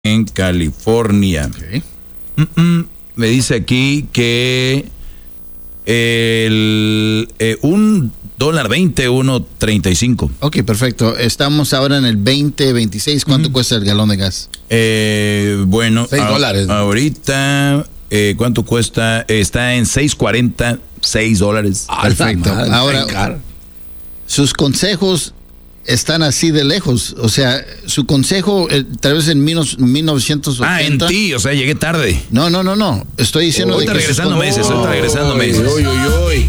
en California. Okay. Me dice aquí que el $1.20, $1.35. Ok, perfecto. Estamos ahora en el 2026. ¿Cuánto cuesta el galón de gas? Bueno, $6. Ahorita, ¿cuánto cuesta? Está en $6.40, $6. Perfecto. Madre, Ahora, sus consejos están así de lejos. O sea, su consejo, tal vez en 1980. En ti, o sea, llegué tarde. No. Estoy diciendo Ahorita de que regresando meses, ahorita regresando meses. Uy.